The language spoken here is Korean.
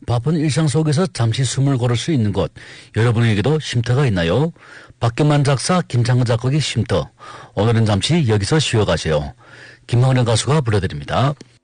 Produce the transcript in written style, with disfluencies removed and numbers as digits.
바쁜 일상 속에서 잠시 숨을 고를 수 있는 곳. 여러분에게도 쉼터가 있나요? 박경만 작사, 김창근 작곡의 쉼터. 오늘은 잠시 여기서 쉬어가세요. 김학래 가수가 불러드립니다.